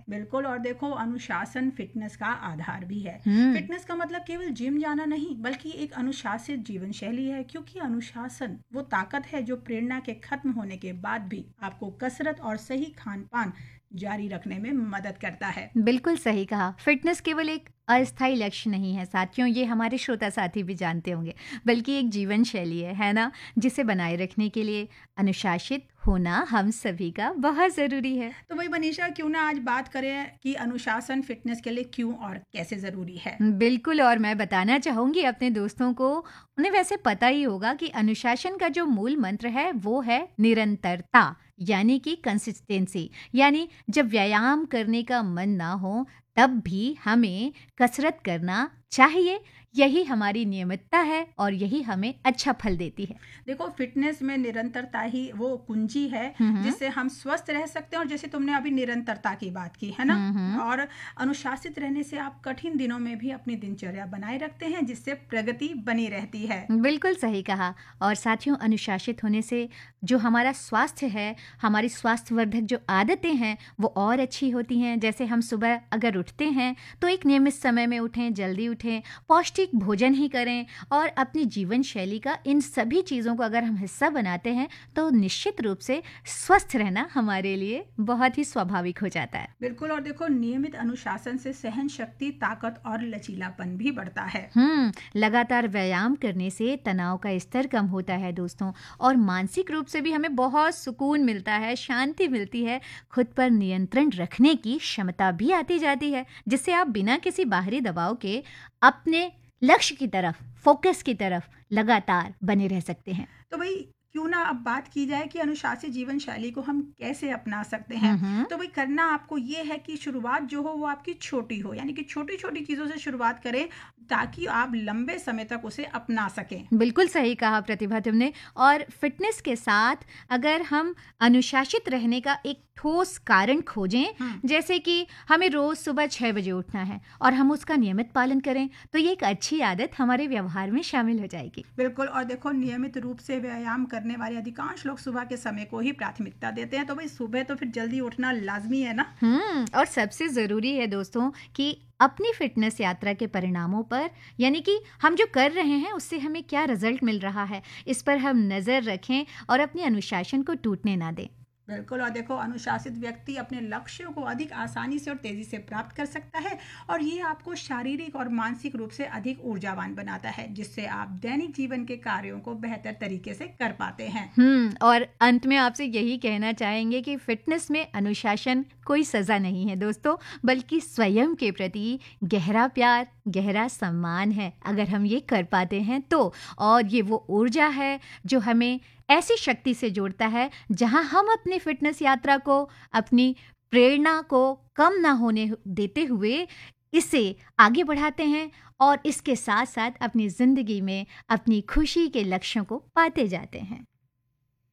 बिल्कुल, और देखो अनुशासन फिटनेस का आधार भी है। फिटनेस का मतलब केवल जिम जाना नहीं, बल्कि एक अनुशासित जीवन शैली है, क्योंकि अनुशासन वो ताकत है जो प्रेरणा के खत्म होने के बाद भी आपको कसरत और सही खान पान जारी रखने में मदद करता है। बिल्कुल सही कहा। फिटनेस केवल एक अस्थायी लक्ष्य नहीं है साथियों, ये हमारे श्रोता साथी भी जानते होंगे, बल्कि एक जीवन शैली है ना, जिसे बनाए रखने के लिए अनुशासित होना हम सभी का बहुत ज़रूरी है। तो वही मनीषा, क्यों ना आज बात करें कि अनुशासन फिटनेस के लिए क्यों और कैसे ज़रूरी है। बिल्कुल, और मैं बताना चाहूँगी अपने दोस्तों को, उन्हें वैसे पता ही होगा कि अनुशासन का जो मूल मंत्र है वो है निरंतरता, यानी कि कंसिस्टेंसी। यानी जब व्यायाम करने का मन ना हो तब भी हमें कसरत करना चाहिए। यही हमारी नियमितता है और यही हमें अच्छा फल देती है। देखो, फिटनेस में निरंतरता ही वो कुंजी है जिससे हम स्वस्थ रह सकते हैं, और जैसे तुमने अभी निरंतरता की बात की है ना, और अनुशासित रहने से आप कठिन दिनों में भी अपनी दिनचर्या बनाए रखते हैं, जिससे प्रगति बनी रहती है। बिल्कुल सही कहा। और साथियों, अनुशासित होने से जो हमारा स्वास्थ्य है, हमारी स्वास्थ्यवर्धक जो आदतें हैं वो और अच्छी होती हैं। जैसे हम सुबह अगर उठते हैं तो एक नियमित समय में उठें, जल्दी उठें, पौष्टिक भोजन ही करें और अपनी जीवन शैली का इन सभी चीज़ों को अगर हम हिस्सा बनाते हैं तो निश्चित रूप से स्वस्थ रहना हमारे लिए बहुत ही स्वाभाविक हो जाता है। बिल्कुल, और देखो नियमित अनुशासन से सहन शक्ति, ताकत और लचीलापन भी बढ़ता है। लगातार व्यायाम करने से तनाव का स्तर कम होता है दोस्तों, और मानसिक रूप से भी हमें बहुत सुकून मिलता है, शांति मिलती है। खुद पर नियंत्रण रखने की क्षमता भी आती जाती है, जिससे आप बिना किसी बाहरी दबाव के अपने लक्ष्य की तरफ, फोकस की तरफ लगातार बने रह सकते हैं। तो भाई क्यों ना अब बात की जाए कि अनुशासित जीवन शैली को हम कैसे अपना सकते हैं। तो भाई करना आपको ये है कि शुरुआत जो हो वो आपकी छोटी हो, यानी कि छोटी छोटी चीज़ों से शुरुआत करें ताकि आप लंबे समय तक उसे अपना सकें। बिल्कुल सही कहा प्रतिभा तुमने। और फिटनेस के साथ अगर हम अनुशासित रहने का एक ठोस कारण खोजें, जैसे कि हमें रोज सुबह 6 बजे उठना है और हम उसका नियमित पालन करें, तो ये एक अच्छी आदत हमारे व्यवहार में शामिल हो जाएगी। बिल्कुल, और देखो नियमित रूप से व्यायाम करने वाले अधिकांश लोग सुबह के समय को ही प्राथमिकता देते हैं, तो भाई सुबह तो फिर जल्दी उठना लाजमी है ना। और सबसे ज़रूरी है दोस्तों कि अपनी फिटनेस यात्रा के परिणामों पर, यानी कि हम जो कर रहे हैं उससे हमें क्या रिजल्ट मिल रहा है, इस पर हम नज़र रखें और अपने अनुशासन को टूटने ना दें। बिल्कुल, और देखो अनुशासित व्यक्ति अपने लक्ष्यों को अधिक आसानी से और तेजी से प्राप्त कर सकता है, और ये आपको शारीरिक और मानसिक रूप से अधिक ऊर्जावान बनाता है, जिससे आप दैनिक जीवन के कार्यों को बेहतर तरीके से कर पाते हैं। और अंत में आपसे यही कहना चाहेंगे कि फिटनेस में अनुशासन कोई सज़ा नहीं है दोस्तों, बल्कि स्वयं के प्रति गहरा प्यार, गहरा सम्मान है अगर हम ये कर पाते हैं तो। और ये वो ऊर्जा है जो हमें ऐसी शक्ति से जोड़ता है जहां हम अपनी फिटनेस यात्रा को, अपनी प्रेरणा को कम ना होने देते हुए इसे आगे बढ़ाते हैं और इसके साथ साथ अपनी ज़िंदगी में अपनी खुशी के लक्ष्यों को पाते जाते हैं।